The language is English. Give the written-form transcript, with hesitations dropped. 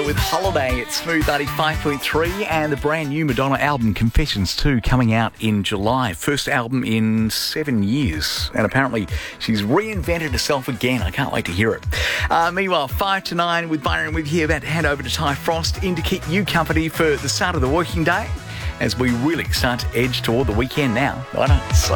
with Holiday at Smooth 95.3 and the brand new Madonna album Confessions 2 coming out in July. First album in 7 years. And apparently she's reinvented herself again. I can't wait to hear it. Meanwhile, 5 to 9 with Byron with you. About to hand over to Ty Frost in to keep you company for the start of the working day as we really start to edge toward the weekend now. I know. So